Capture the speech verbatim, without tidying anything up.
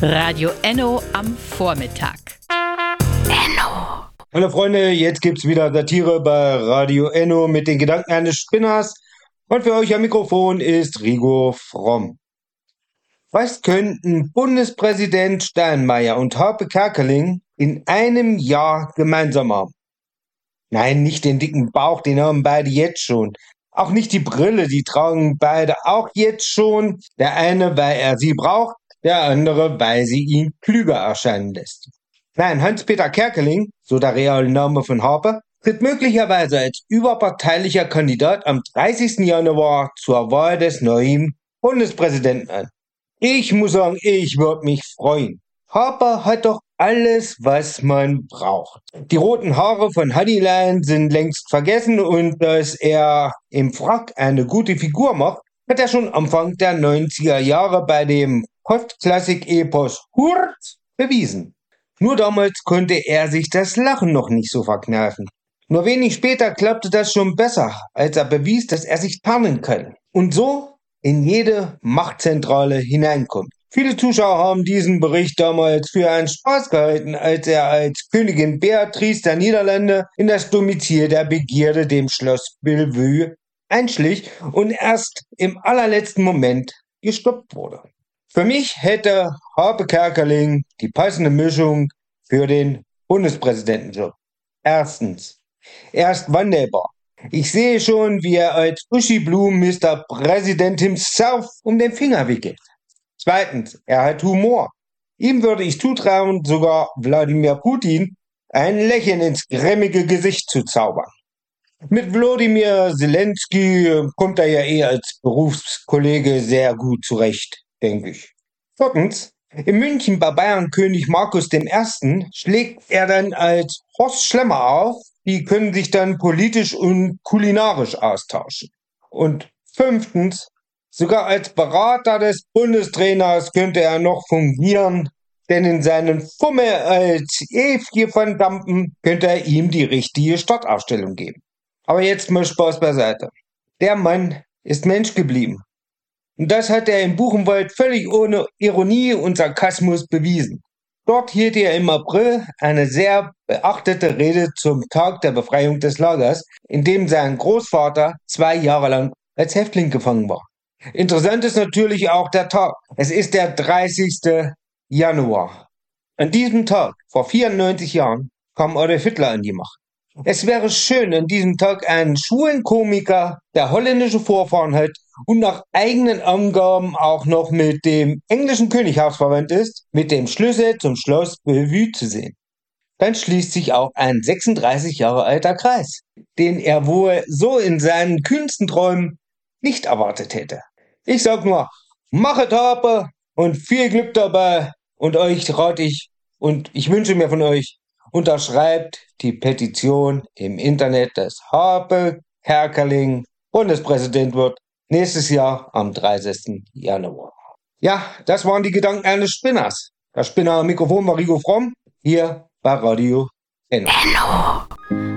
Radio Enno am Vormittag. Enno. Hallo Freunde, jetzt gibt's wieder Satire bei Radio Enno mit den Gedanken eines Spinners. Und für euch am Mikrofon ist Rigo Fromm. Was könnten Bundespräsident Steinmeier und Harpe Kerkeling in einem Jahr gemeinsam haben? Nein, nicht den dicken Bauch, den haben beide jetzt schon. Auch nicht die Brille, die tragen beide auch jetzt schon. Der eine, weil er sie braucht, der andere, weil sie ihn klüger erscheinen lässt. Nein, Hans-Peter Kerkeling, so der reale Name von Harpe, tritt möglicherweise als überparteilicher Kandidat am dreißigsten Januar zur Wahl des neuen Bundespräsidenten an. Ich muss sagen, ich würde mich freuen. Harpe hat doch alles, was man braucht. Die roten Haare von Hadilein sind längst vergessen und dass er im Frack eine gute Figur macht, hat er schon Anfang der neunziger Jahre bei dem Postklassik-Epos Hurt bewiesen. Nur damals konnte er sich das Lachen noch nicht so verkneifen. Nur wenig später klappte das schon besser, als er bewies, dass er sich tarnen kann und so in jede Machtzentrale hineinkommt. Viele Zuschauer haben diesen Bericht damals für einen Spaß gehalten, als er als Königin Beatrice der Niederlande in das Domizil der Begierde, dem Schloss Bellevue, einschlich und erst im allerletzten Moment gestoppt wurde. Für mich hätte Harpe Kerkeling die passende Mischung für den Bundespräsidentenjob. Erstens, er ist wandelbar. Ich sehe schon, wie er als Uschi Blum Mister Präsident himself um den Finger wickelt. Zweitens, er hat Humor. Ihm würde ich zutrauen, sogar Wladimir Putin ein Lächeln ins grimmige Gesicht zu zaubern. Mit Wladimir Zelensky kommt er ja eh als Berufskollege sehr gut zurecht, denke ich. Viertens, in München bei Bayernkönig Markus der Erste schlägt er dann als Horst Schlemmer auf. Die können sich dann politisch und kulinarisch austauschen. Und fünftens, sogar als Berater des Bundestrainers könnte er noch fungieren, denn in seinen Fummel als Evje van Dampen könnte er ihm die richtige Startaufstellung geben. Aber jetzt mal Spaß beiseite. Der Mann ist Mensch geblieben. Und das hat er in Buchenwald völlig ohne Ironie und Sarkasmus bewiesen. Dort hielt er im April eine sehr beachtete Rede zum Tag der Befreiung des Lagers, in dem sein Großvater zwei Jahre lang als Häftling gefangen war. Interessant ist natürlich auch der Tag. Es ist der dreißigste Januar. An diesem Tag, vor vierundneunzig Jahren, kam Adolf Hitler an die Macht. Es wäre schön, an diesem Tag einen schwulen Komiker, der holländische Vorfahren hat und nach eigenen Angaben auch noch mit dem englischen Könighaus verwandt ist, mit dem Schlüssel zum Schloss Bellevue zu sehen. Dann schließt sich auch ein sechsunddreißig Jahre alter Kreis, den er wohl so in seinen kühnsten Träumen nicht erwartet hätte. Ich sag nur, machet Harpe und viel Glück dabei und euch rate ich und ich wünsche mir von euch, unterschreibt die Petition im Internet, dass Harpe Kerkeling Bundespräsident wird, nächstes Jahr am dreißigsten Januar. Ja, das waren die Gedanken eines Spinners. Der Spinner am Mikrofon war Rigo Fromm, hier bei Radio Enno.